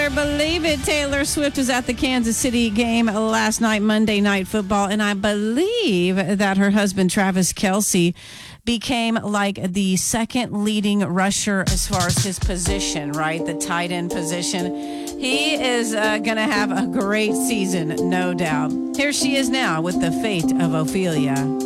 better believe it. Taylor Swift was at the Kansas City game last night, Monday Night Football, and I believe that her husband, Travis Kelce, became like the second leading rusher as far as his position, right? The tight end position. He is going to have a great season, no doubt. Here she is now with the fate of Ophelia.